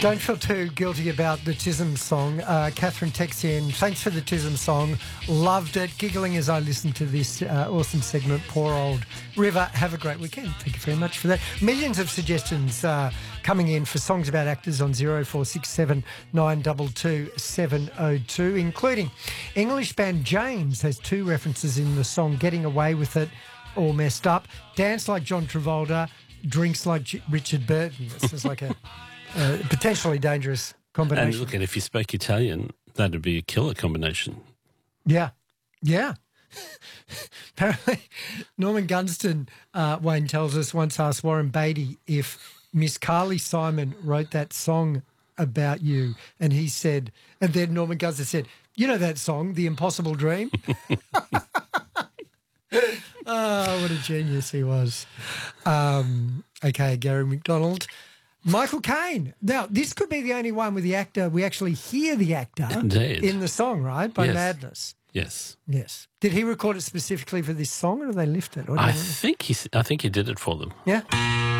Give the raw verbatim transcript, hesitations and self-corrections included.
Don't feel too guilty about the Chisholm song. Uh, Catherine texts in, thanks for the Chisholm song. Loved it. Giggling as I listened to this uh, awesome segment. Poor old River. Have a great weekend. Thank you very much for that. Millions of suggestions uh, coming in for songs about actors on zero four six seven nine two two seven zero two, including English band James has two references in the song Getting Away With It, all messed up. Dance like John Travolta, drinks like J- Richard Burton. This is like a... Uh, potentially dangerous combination. And look, and if you spoke Italian, that'd be a killer combination. Yeah, yeah. Apparently, Norman Gunston, uh, Wayne tells us, once asked Warren Beatty if Miss Carly Simon wrote that song about you, and he said, and then Norman Gunston said, "You know that song, The Impossible Dream?" Oh, what a genius he was. Um, okay, Gary McDonald. Michael Caine. Now, this could be the only one with the actor, we actually hear the actor Indeed. in the song, right? By Yes. Madness. Yes. Yes. Did he record it specifically for this song or did they lift it? Or I did they- think he, I think he did it for them. Yeah.